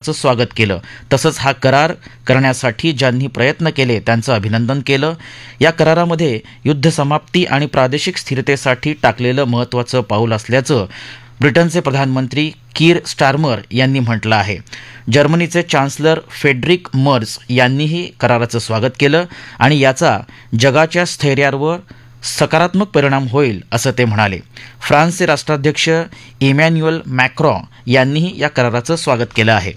कराराचं स्वागत केलं. तसंच हा करार करण्यासाठी ज्यांनी प्रयत्न केले त्यांचं अभिनंदन केलं. या करारामध्ये युद्ध समाप्ती आणि प्रादेशिक स्थिरतेसाठी टाकलेलं महत्त्वाचं पाऊल असल्याचं ब्रिटनचे प्रधानमंत्री कीर स्टारमर यांनी म्हटलं आहे. जर्मनीचे चान्सलर फेडरिक मर्ज यांनीही कराराचं स्वागत केलं आणि याचा जगाच्या स्थैर्यावर सकारात्मक परिणाम होईल असं ते म्हणाले. फ्रान्सचे राष्ट्राध्यक्ष इमॅन्युएल मॅक्रॉन यांनीही या कराराचं स्वागत केलं आहे.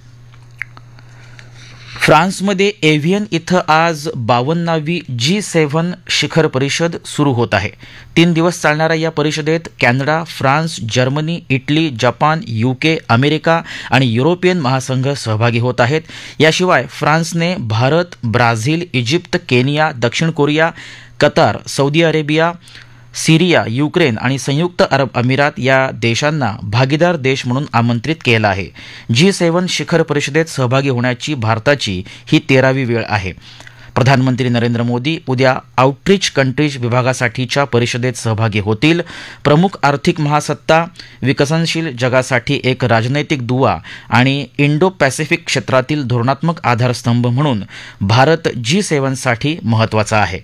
फ्रान्समध्ये एव्हियन इथं आज 52वी G7 शिखर परिषद सुरू होत आहे. 3 दिवस चालणाऱ्या या परिषदेत Canada, France, Germany, Italy, Japan, UK, America आणि युरोपियन महासंघ सहभागी होत आहेत. याशिवाय फ्रान्सने भारत, ब्राझील, इजिप्त, केनिया, दक्षिण कोरिया, कतार, सौदी अरेबिया, सिरिया, युक्रेन आणि संयुक्त अरब अमिरात या देशांना भागीदार देश म्हणून आमंत्रित केलं आहे. G7 शिखर परिषदेत सहभागी होण्याची भारताची ही 13वी वेळ आहे. प्रधानमंत्री नरेंद्र मोदी उद्या आउटरीच कंट्रीज विभागासाठीच्या परिषदेत सहभागी होतील. प्रमुख आर्थिक महासत्ता, विकसनशील जगासाठी एक राजनैतिक दुवा आणि इंडो पॅसिफिक क्षेत्रातील धोरणात्मक आधारस्तंभ म्हणून भारत G7 साठी महत्त्वाचा आहे.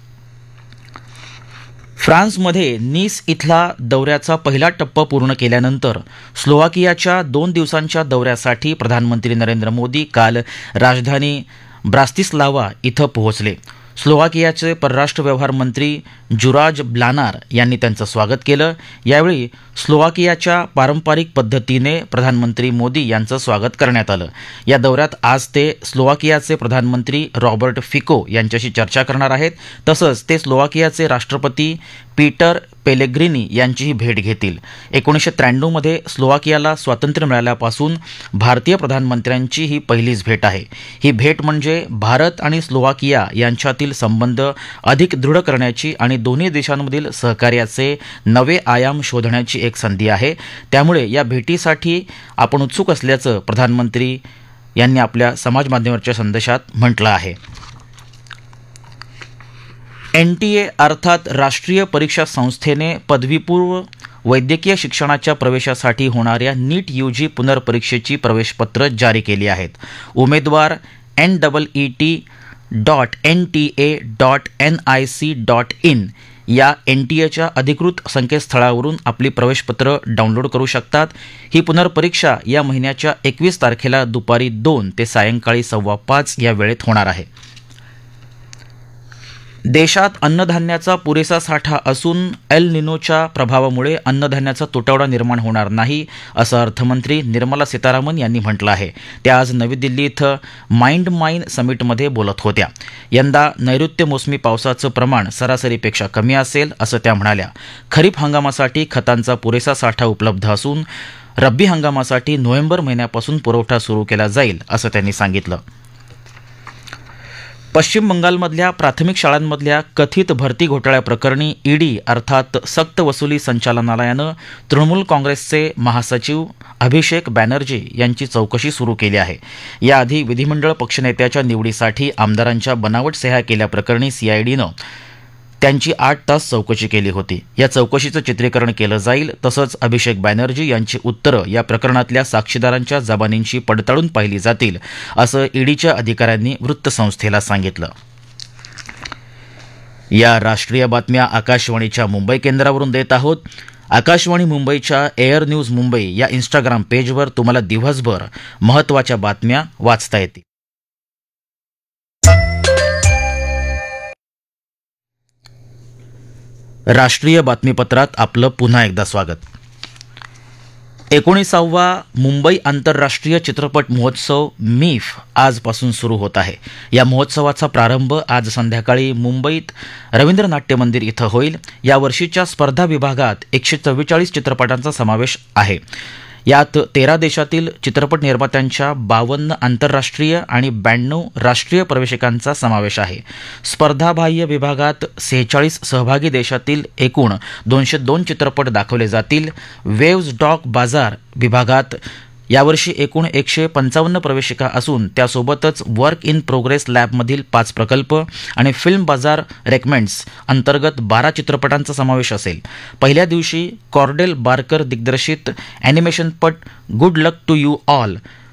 फ्रान्समध्ये नीस इथला दौऱ्याचा पहिला टप्पा पूर्ण केल्यानंतर स्लोवाकियाच्या 2 दिवसांच्या दौऱ्यासाठी प्रधानमंत्री नरेंद्र मोदी काल राजधानी ब्रातिस्लावा इथं पोहोचले. स्लोवाकियाचे परराष्ट्र व्यवहार मंत्री जुराज ब्लानार यांनी त्यांचं स्वागत केलं. यावेळी स्लोवाकियाच्या पारंपरिक पद्धतीने प्रधानमंत्री मोदी यांचं स्वागत करण्यात आलं. या दौऱ्यात आज ते स्लोवाकियाचे प्रधानमंत्री रॉबर्ट फिको यांच्याशी चर्चा करणार आहेत. तसंच ते स्लोवाकियाचे राष्ट्रपती पीटर पेलेग्रिनी यांचीही भेट घेतील. 1993 स्लोवाकियाला स्वातंत्र्य मिळाल्यापासून भारतीय प्रधानमंत्र्यांची ही पहिलीच भेट आहे. ही भेट म्हणजे भारत आणि स्लोवाकिया यांच्यातील संबंध अधिक दृढ करण्याची आणि दोन्ही देशांमधील सहकार्याचे नवे आयाम शोधण्याची एक संधी आहे. त्यामुळे या भेटीसाठी आपण उत्सुक असल्याचं प्रधानमंत्री यांनी आपल्या समाज माध्यमावरच्या संदेशात म्हटलं आहे. NTA अर्थात राष्ट्रीय परीक्षा संस्थेने पदवीपूर्व वैद्यकीय शिक्षणाच्या प्रवेशासाठी होणाऱ्या नीट UG पुनर्परीक्षेची प्रवेशपत्र जारी केली आहेत. उमेदवार NEET.nta.nic.in या NTAच्या अधिकृत संकेतस्थळावरून आपली प्रवेशपत्र डाउनलोड करू शकतात. ही पुनर्परीक्षा या महिन्याच्या 21 तारखेला दुपारी 2 ते सायंकाळी 5:15 या वेळेत होणार आहे. देशात अन्नधान्याचा पुरेसा साठा असून एल निनोच्या प्रभावामुळे अन्नधान्याचा तुटवडा निर्माण होणार नाही असं अर्थमंत्री निर्मला सीतारामन यांनी म्हटलं आहे. त्या आज नवी दिल्ली इथं माइंड माइन समिटमध्ये बोलत होत्या. यंदा नैऋत्य मोसमी पावसाचं प्रमाण सरासरीपेक्षा कमी असेल असं त्या म्हणाल्या. खरीप हंगामासाठी खतांचा पुरेसा साठा उपलब्ध असून रब्बी हंगामासाठी नोव्हेंबर महिन्यापासून पुरवठा सुरू केला जाईल असं त्यांनी सांगितलं. पश्चिम बंगालमधल्या प्राथमिक शाळांमधल्या कथित भरती घोटाळ्याप्रकरणी ईडी अर्थात सक्त वसुली संचालनालयानं तृणमूल काँग्रेसचे महासचिव अभिषेक बॅनर्जी यांची चौकशी सुरू केली आहे. याआधी विधिमंडळ पक्षनेत्याच्या निवडीसाठी आमदारांच्या बनावट सह्या केल्याप्रकरणी CIDनं त्यांची 8 तास चौकशी केली होती. या चौकशीचं चित्रीकरण केलं जाईल. तसंच अभिषेक बॅनर्जी यांची उत्तरं या प्रकरणातल्या साक्षीदारांच्या जबानींशी पडताळून पाहिली जातील असं ईडीच्या अधिकाऱ्यांनी वृत्तसंस्थेला सांगितलं. या राष्ट्रीय बातम्या आकाशवाणीच्या मुंबई केंद्रावरून देत आहोत. आकाशवाणी मुंबईच्या एअर न्यूज मुंबई या इंस्टाग्राम पेजवर तुम्हाला दिवसभर महत्त्वाच्या बातम्या वाचता येतील. राष्ट्रीय बातमीपत्रात आपलं पुन्हा एकदा स्वागत. 19वा मुंबई आंतरराष्ट्रीय चित्रपट महोत्सव MIFF आजपासून सुरू होत आहे. या महोत्सवाचा प्रारंभ आज संध्याकाळी मुंबईत रवींद्र नाट्य मंदिर इथं होईल. या वर्षीच्या स्पर्धा विभागात 144 चित्रपटांचा समावेश आहे. यात 13 देशातील चित्रपट निर्मात्यांच्या 52 आंतरराष्ट्रीय आणि 92 राष्ट्रीय प्रवेशकांचा समावेश आहे. स्पर्धाबाह्य विभागात 46 सहभागी देशातील एकूण 202 चित्रपट दाखवले जातील. वेव्ज डॉक बाजार विभागात यावर्षी एकूण 155 प्रवेशिका असून त्यासोबतच वर्क इन प्रोग्रेस लॅबमधील 5 प्रकल्प आणि फिल्म बाजार रेकमेंड्स अंतर्गत 12 चित्रपटांचा समावेश असेल. पहिल्या दिवशी कॉर्डेल बार्कर दिग्दर्शित ॲनिमेशनपट good luck to you all